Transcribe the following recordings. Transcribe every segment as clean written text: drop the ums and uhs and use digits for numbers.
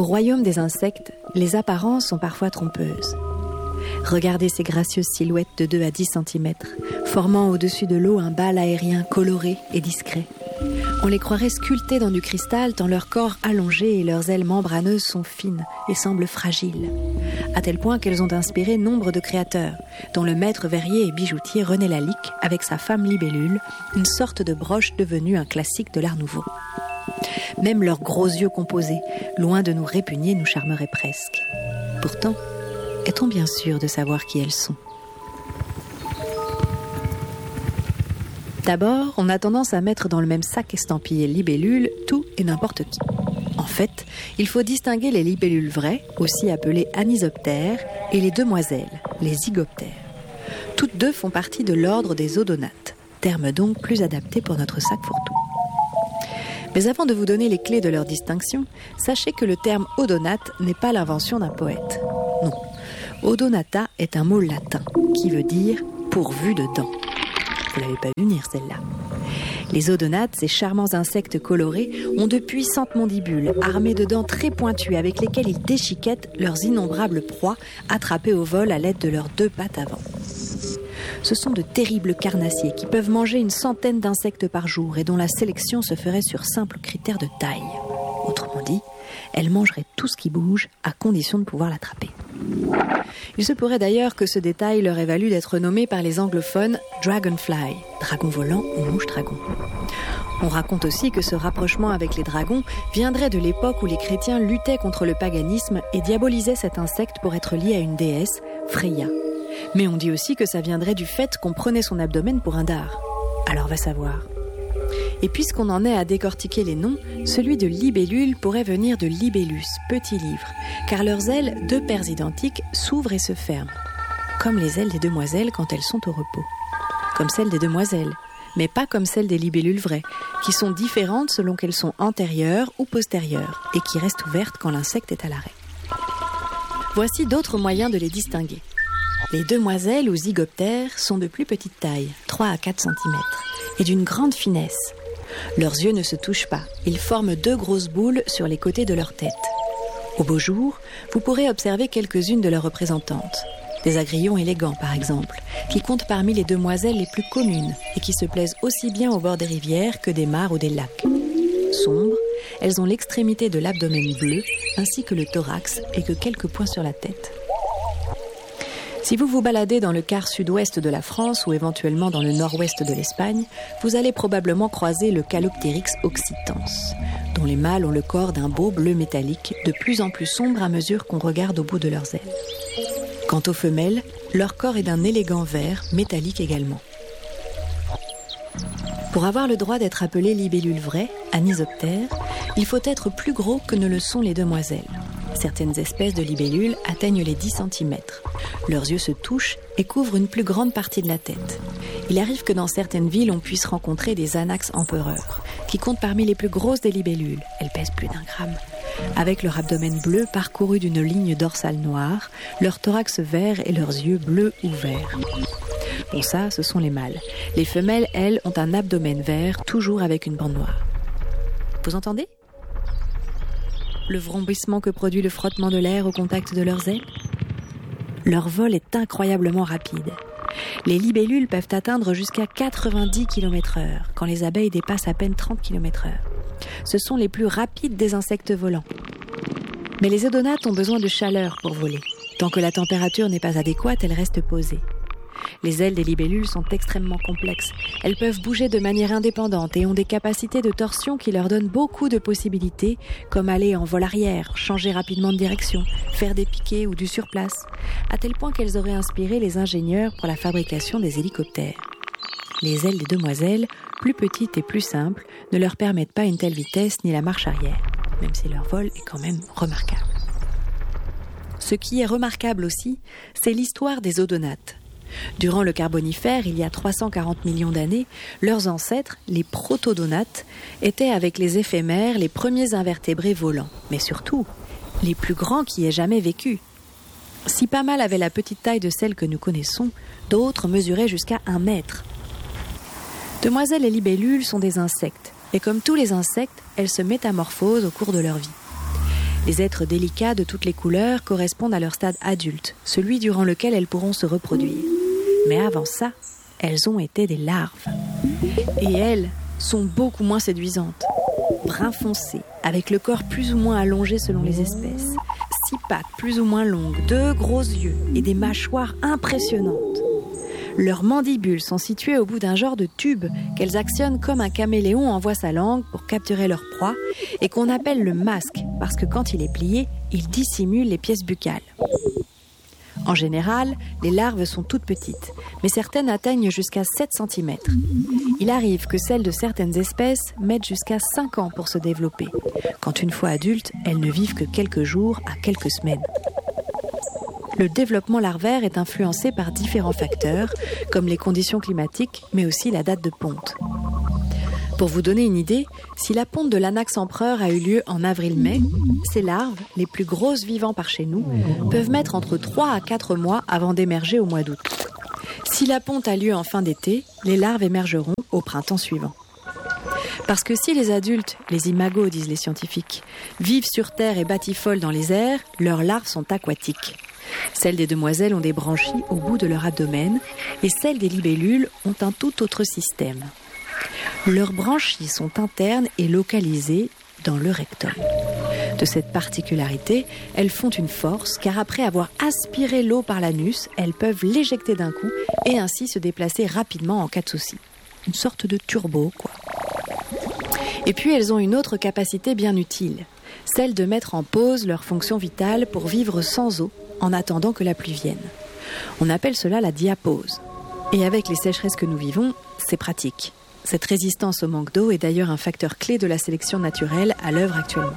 royaume des insectes, les apparences sont parfois trompeuses. Regardez ces gracieuses silhouettes de 2 à 10 cm, formant au-dessus de l'eau un bal aérien coloré et discret. On les croirait sculptés dans du cristal tant leur corps allongé et leurs ailes membraneuses sont fines et semblent fragiles, à tel point qu'elles ont inspiré nombre de créateurs, dont le maître verrier et bijoutier René Lalique avec sa femme libellule, une sorte de broche devenue un classique de l'art nouveau. Même leurs gros yeux composés, loin de nous répugner, nous charmeraient presque. Pourtant, est-on bien sûr de savoir qui elles sont ? D'abord, on a tendance à mettre dans le même sac estampillé libellule tout et n'importe qui. En fait, il faut distinguer les libellules vraies, aussi appelées anisoptères, et les demoiselles, les zygoptères. Toutes deux font partie de l'ordre des odonates, terme donc plus adapté pour notre sac fourre-tout. Mais avant de vous donner les clés de leur distinction, sachez que le terme odonate n'est pas l'invention d'un poète. Non, odonata est un mot latin qui veut dire « pourvu de dents ». Vous l'avez pas vu venir celle-là. Les odonates, ces charmants insectes colorés, ont de puissantes mandibules, armées de dents très pointues avec lesquelles ils déchiquettent leurs innombrables proies, attrapées au vol à l'aide de leurs 2 pattes avant. Ce sont de terribles carnassiers qui peuvent manger une centaine d'insectes par jour et dont la sélection se ferait sur simple critère de taille. Autrement dit, elles mangeraient tout ce qui bouge à condition de pouvoir l'attraper. Il se pourrait d'ailleurs que ce détail leur ait valu d'être nommé par les anglophones dragonfly, dragon volant ou mouche dragon. On raconte aussi que ce rapprochement avec les dragons viendrait de l'époque où les chrétiens luttaient contre le paganisme et diabolisaient cet insecte pour être lié à une déesse, Freya. Mais on dit aussi que ça viendrait du fait qu'on prenait son abdomen pour un dard. Alors va savoir. Et puisqu'on en est à décortiquer les noms, celui de libellule pourrait venir de libellus, petit livre, car leurs ailes, 2 paires identiques, s'ouvrent et se ferment, comme les ailes des demoiselles quand elles sont au repos. Comme celles des demoiselles, mais pas comme celles des libellules vraies, qui sont différentes selon qu'elles sont antérieures ou postérieures, et qui restent ouvertes quand l'insecte est à l'arrêt. Voici d'autres moyens de les distinguer. Les demoiselles ou zygoptères sont de plus petite taille, 3 à 4 cm, et d'une grande finesse. Leurs yeux ne se touchent pas, ils forment 2 grosses boules sur les côtés de leur tête. Au beau jour, vous pourrez observer quelques-unes de leurs représentantes. Des agrillons élégants, par exemple, qui comptent parmi les demoiselles les plus communes et qui se plaisent aussi bien au bord des rivières que des mares ou des lacs. Sombres, elles ont l'extrémité de l'abdomen bleu, ainsi que le thorax et que quelques points sur la tête. Si vous vous baladez dans le quart sud-ouest de la France ou éventuellement dans le nord-ouest de l'Espagne, vous allez probablement croiser le Caloptérix occitans, dont les mâles ont le corps d'un beau bleu métallique, de plus en plus sombre à mesure qu'on regarde au bout de leurs ailes. Quant aux femelles, leur corps est d'un élégant vert, métallique également. Pour avoir le droit d'être appelé libellule vraie, anisoptère, il faut être plus gros que ne le sont les demoiselles. Certaines espèces de libellules atteignent les 10 cm. Leurs yeux se touchent et couvrent une plus grande partie de la tête. Il arrive que dans certaines villes, on puisse rencontrer des anax empereurs, qui comptent parmi les plus grosses des libellules. Elles pèsent plus d'1 gramme. Avec leur abdomen bleu parcouru d'une ligne dorsale noire, leur thorax vert et leurs yeux bleus ou verts. Bon, ça, ce sont les mâles. Les femelles, elles, ont un abdomen vert, toujours avec une bande noire. Vous entendez ? Le vrombissement que produit le frottement de l'air au contact de leurs ailes. Leur vol est incroyablement rapide. Les libellules peuvent atteindre jusqu'à 90 km/h, quand les abeilles dépassent à peine 30 km/h. Ce sont les plus rapides des insectes volants. Mais les odonates ont besoin de chaleur pour voler. Tant que la température n'est pas adéquate, elles restent posées. Les ailes des libellules sont extrêmement complexes. Elles peuvent bouger de manière indépendante et ont des capacités de torsion qui leur donnent beaucoup de possibilités, comme aller en vol arrière, changer rapidement de direction, faire des piquets ou du surplace, à tel point qu'elles auraient inspiré les ingénieurs pour la fabrication des hélicoptères. Les ailes des demoiselles, plus petites et plus simples, ne leur permettent pas une telle vitesse ni la marche arrière, même si leur vol est quand même remarquable. Ce qui est remarquable aussi, c'est l'histoire des odonates. Durant le Carbonifère, il y a 340 millions d'années, leurs ancêtres, les protodonates, étaient avec les éphémères les premiers invertébrés volants, mais surtout, les plus grands qui aient jamais vécu. Si pas mal avaient la petite taille de celles que nous connaissons, d'autres mesuraient jusqu'à 1 mètre. Demoiselles et libellules sont des insectes, et comme tous les insectes, elles se métamorphosent au cours de leur vie. Les êtres délicats de toutes les couleurs correspondent à leur stade adulte, celui durant lequel elles pourront se reproduire. Mais avant ça, elles ont été des larves. Et elles sont beaucoup moins séduisantes. Brun foncé, avec le corps plus ou moins allongé selon les espèces, 6 pattes plus ou moins longues, 2 gros yeux et des mâchoires impressionnantes. Leurs mandibules sont situées au bout d'un genre de tube qu'elles actionnent comme un caméléon envoie sa langue pour capturer leur proie et qu'on appelle le masque parce que quand il est plié, il dissimule les pièces buccales. En général, les larves sont toutes petites, mais certaines atteignent jusqu'à 7 cm. Il arrive que celles de certaines espèces mettent jusqu'à 5 ans pour se développer, quand une fois adultes, elles ne vivent que quelques jours à quelques semaines. Le développement larvaire est influencé par différents facteurs, comme les conditions climatiques, mais aussi la date de ponte. Pour vous donner une idée, si la ponte de l'anax empereur a eu lieu en avril-mai, ces larves, les plus grosses vivant par chez nous, peuvent mettre entre 3 à 4 mois avant d'émerger au mois d'août. Si la ponte a lieu en fin d'été, les larves émergeront au printemps suivant. Parce que si les adultes, les imagos disent les scientifiques, vivent sur terre et batifolent dans les airs, leurs larves sont aquatiques. Celles des demoiselles ont des branchies au bout de leur abdomen et celles des libellules ont un tout autre système. Leurs branchies sont internes et localisées dans le rectum. De cette particularité, elles font une force car après avoir aspiré l'eau par l'anus, elles peuvent l'éjecter d'un coup et ainsi se déplacer rapidement en cas de souci. Une sorte de turbo, quoi. Et puis elles ont une autre capacité bien utile, celle de mettre en pause leur fonction vitale pour vivre sans eau en attendant que la pluie vienne. On appelle cela la diapause. Et avec les sécheresses que nous vivons, c'est pratique. Cette résistance au manque d'eau est d'ailleurs un facteur clé de la sélection naturelle à l'œuvre actuellement.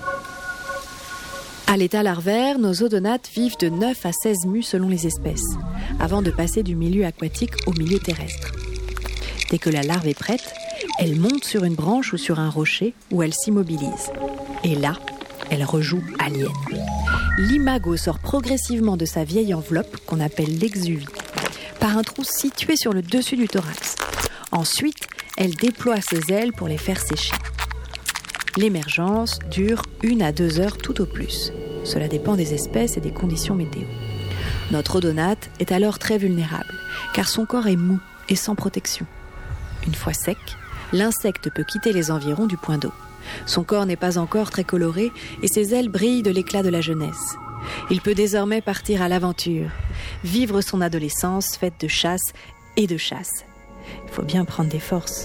À l'état larvaire, nos odonates vivent de 9 à 16 mus selon les espèces, avant de passer du milieu aquatique au milieu terrestre. Dès que la larve est prête, elle monte sur une branche ou sur un rocher où elle s'immobilise. Et là, elle rejoue alien. L'imago sort progressivement de sa vieille enveloppe, qu'on appelle l'exuvie, par un trou situé sur le dessus du thorax. Ensuite, elle déploie ses ailes pour les faire sécher. L'émergence dure 1 à 2 heures tout au plus. Cela dépend des espèces et des conditions météo. Notre odonate est alors très vulnérable, car son corps est mou et sans protection. Une fois sec, l'insecte peut quitter les environs du point d'eau. Son corps n'est pas encore très coloré et ses ailes brillent de l'éclat de la jeunesse. Il peut désormais partir à l'aventure, vivre son adolescence faite de chasse et de chasse. Il faut bien prendre des forces.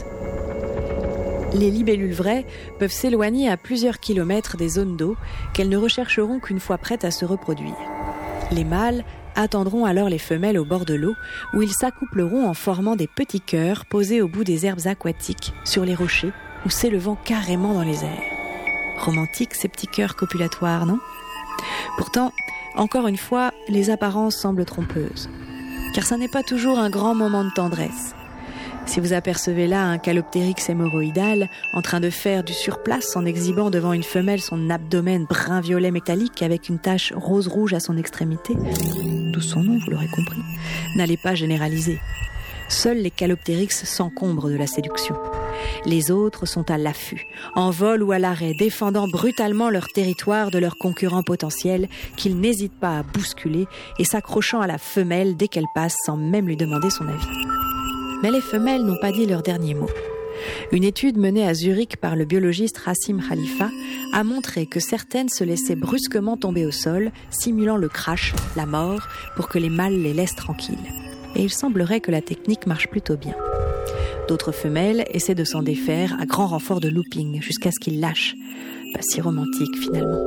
Les libellules vraies peuvent s'éloigner à plusieurs kilomètres des zones d'eau qu'elles ne rechercheront qu'une fois prêtes à se reproduire. Les mâles attendront alors les femelles au bord de l'eau où ils s'accoupleront en formant des petits cœurs posés au bout des herbes aquatiques, sur les rochers ou s'élevant carrément dans les airs. Romantiques ces petits cœurs copulatoires, non ? Pourtant, encore une fois, les apparences semblent trompeuses. Car ça n'est pas toujours un grand moment de tendresse. Si vous apercevez là un Caloptérix hémorroïdal en train de faire du surplace en exhibant devant une femelle son abdomen brun-violet métallique avec une tache rose-rouge à son extrémité, d'où son nom, vous l'aurez compris, n'allez pas généraliser. Seuls les Caloptérix s'encombrent de la séduction. Les autres sont à l'affût, en vol ou à l'arrêt, défendant brutalement leur territoire de leurs concurrents potentiels qu'ils n'hésitent pas à bousculer et s'accrochant à la femelle dès qu'elle passe sans même lui demander son avis. Mais les femelles n'ont pas dit leur dernier mot. Une étude menée à Zurich par le biologiste Rassim Khalifa a montré que certaines se laissaient brusquement tomber au sol, simulant le crash, la mort, pour que les mâles les laissent tranquilles. Et il semblerait que la technique marche plutôt bien. D'autres femelles essaient de s'en défaire à grand renfort de looping, jusqu'à ce qu'ils lâchent. Pas si romantique finalement.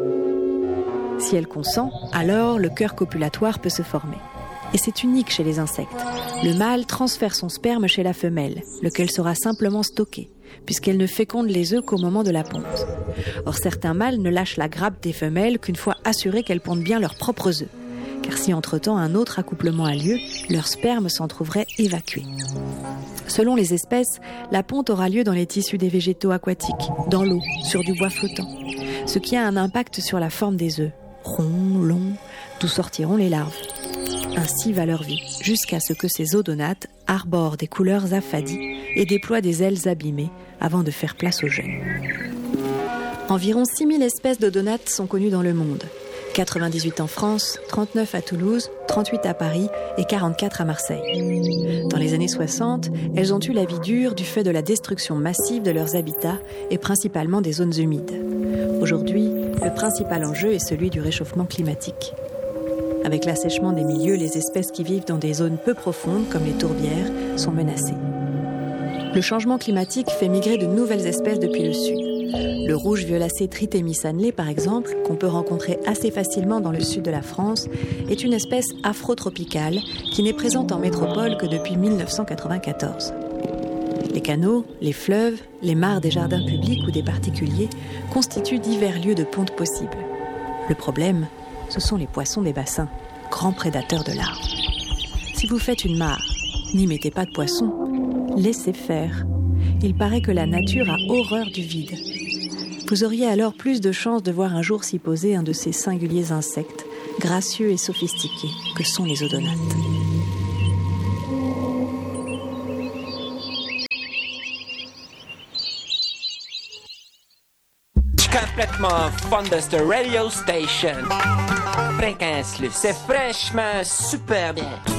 Si elle consent, alors le cœur copulatoire peut se former. Et c'est unique chez les insectes. Le mâle transfère son sperme chez la femelle, lequel sera simplement stocké, puisqu'elle ne féconde les œufs qu'au moment de la ponte. Or, certains mâles ne lâchent la grappe des femelles qu'une fois assurés qu'elles pondent bien leurs propres œufs. Car si entre-temps un autre accouplement a lieu, leur sperme s'en trouverait évacué. Selon les espèces, la ponte aura lieu dans les tissus des végétaux aquatiques, dans l'eau, sur du bois flottant, ce qui a un impact sur la forme des œufs, ronds, longs, d'où sortiront les larves. Ainsi va leur vie, jusqu'à ce que ces odonates arborent des couleurs affadies et déploient des ailes abîmées avant de faire place aux jeunes. Environ 6000 espèces d'odonates sont connues dans le monde. 98 en France, 39 à Toulouse, 38 à Paris et 44 à Marseille. Dans les années 60, elles ont eu la vie dure du fait de la destruction massive de leurs habitats et principalement des zones humides. Aujourd'hui, le principal enjeu est celui du réchauffement climatique. Avec l'assèchement des milieux, les espèces qui vivent dans des zones peu profondes, comme les tourbières, sont menacées. Le changement climatique fait migrer de nouvelles espèces depuis le sud. Le rouge violacé Trithemis annelé, par exemple, qu'on peut rencontrer assez facilement dans le sud de la France, est une espèce afrotropicale qui n'est présente en métropole que depuis 1994. Les canaux, les fleuves, les mares des jardins publics ou des particuliers constituent divers lieux de ponte possibles. Le problème, ce sont les poissons des bassins, grands prédateurs de larves. Si vous faites une mare, n'y mettez pas de poissons, laissez faire. Il paraît que la nature a horreur du vide. Vous auriez alors plus de chances de voir un jour s'y poser un de ces singuliers insectes, gracieux et sophistiqués, que sont les odonates. Complètement fan de cette radio station. Fréquence, c'est franchement super bien.